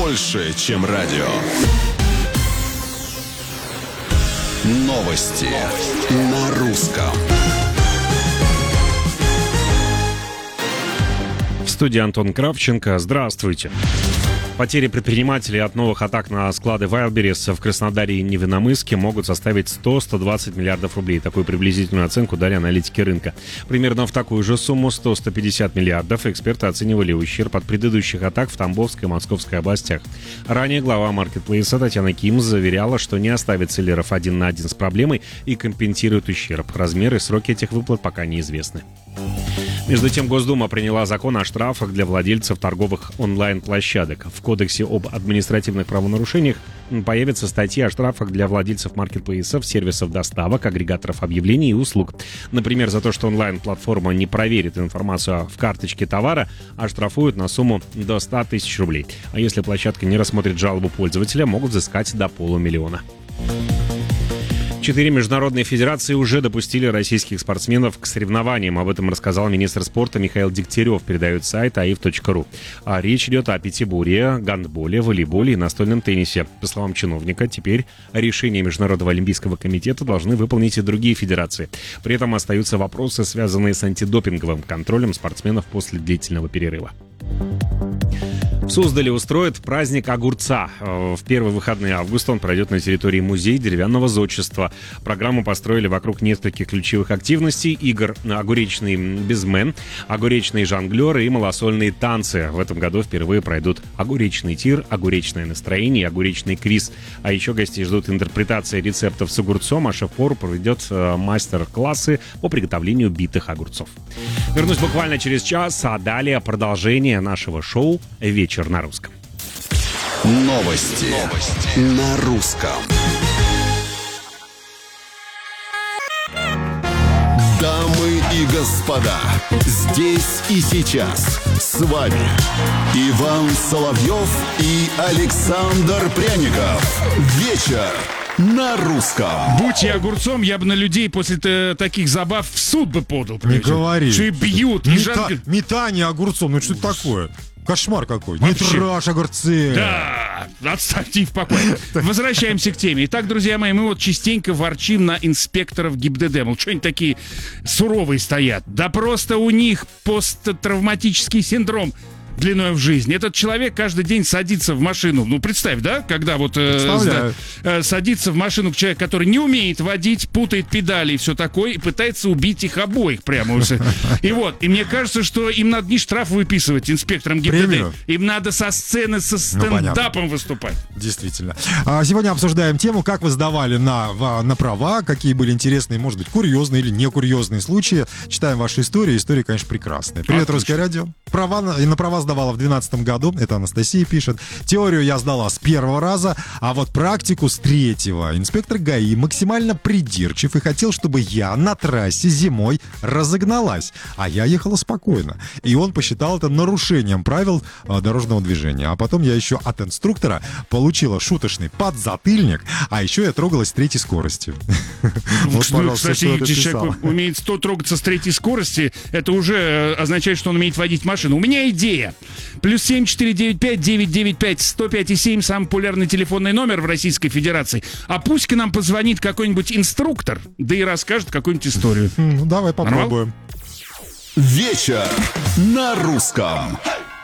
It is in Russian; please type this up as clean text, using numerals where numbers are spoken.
больше, чем радио. Новости на русском. В студии Антон Кравченко. Здравствуйте. Потери предпринимателей от новых атак на склады Wildberries в Краснодаре и Невиномысске могут составить 100-120 миллиардов рублей. Такую приблизительную оценку дали аналитики рынка. Примерно в такую же сумму, 100-150 миллиардов, эксперты оценивали ущерб от предыдущих атак в Тамбовской и Московской областях. Ранее глава маркетплейса Татьяна Ким заверяла, что не оставит селлеров один на один с проблемой и компенсирует ущерб. Размеры и сроки этих выплат пока неизвестны. Между тем, Госдума приняла закон о штрафах для владельцев торговых онлайн-площадок. В Кодексе об административных правонарушениях появится статья о штрафах для владельцев маркетплейсов, сервисов доставок, агрегаторов объявлений и услуг. Например, за то, что онлайн-платформа не проверит информацию в карточке товара, оштрафуют на сумму до 100 тысяч рублей. А если площадка не рассмотрит жалобу пользователя, могут взыскать до 500 000. 4 международные федерации уже допустили российских спортсменов к соревнованиям. Об этом рассказал министр спорта Михаил Дегтярев, передает сайт aif.ru. А речь идет о пятиборье, гандболе, волейболе и настольном теннисе. По словам чиновника, теперь решение Международного олимпийского комитета должны выполнить и другие федерации. При этом остаются вопросы, связанные с антидопинговым контролем спортсменов после длительного перерыва. В Суздале устроят праздник огурца. В первые выходные августа он пройдет на территории музея деревянного зодчества. Программу построили вокруг нескольких ключевых активностей: игр огуречный безмен, огуречные жонглеры и малосольные танцы. В этом году впервые пройдут огуречный тир, огуречное настроение и огуречный квиз. А еще гостей ждут интерпретация рецептов с огурцом, а шеф-повар проведет мастер-классы по приготовлению битых огурцов. Вернусь буквально через час, а далее продолжение нашего шоу «Вечер на русском». Новости на русском. Дамы и господа, здесь и сейчас с вами Иван Соловьев и Александр Пряников. Вечер на русском. Будь я огурцом, я бы на людей после таких забав в суд бы подал. Не говори. Что и бьют. Метание огурцом, ну что это такое? Кошмар какой. Не трожь огурцы. Да, отставьте их в покое. Возвращаемся к теме. Итак, друзья мои, мы вот частенько ворчим на инспекторов ГИБДД. Мол, что они такие суровые стоят? Да просто у них посттравматический синдром длиной в жизнь. Этот человек каждый день садится в машину. Ну, представь, да? Когда вот садится в машину человек, который не умеет водить, путает педали и все такое, и пытается убить их обоих прямо. И вот, и мне кажется, что им надо не штраф выписывать инспекторам ГИБДД. Премию? Им надо со сцены, со стендапом выступать. Действительно. Сегодня обсуждаем тему, как вы сдавали на права, какие были интересные, может быть, курьезные или некурьезные случаи. Читаем ваши истории. Истории, конечно, прекрасные. Привет, Русское радио. На права сдавала в 2012 году, это Анастасия пишет. Теорию я сдала с первого раза, а вот практику с третьего. Инспектор ГАИ максимально придирчив и хотел, чтобы я на трассе зимой разогналась, а я ехала спокойно. И он посчитал это нарушением правил дорожного движения. А потом я еще от инструктора получила шуточный подзатыльник, а еще я трогалась с третьей скорости. Вот, пожалуйста, кстати, человек умеет трогаться с третьей скорости, это уже означает, что он умеет водить машину. У меня идея. +7 495 995 105,7 самый популярный телефонный номер в Российской Федерации. А пусть к нам позвонит какой-нибудь инструктор, да и расскажет какую-нибудь историю. Давай попробуем. Вечер на русском.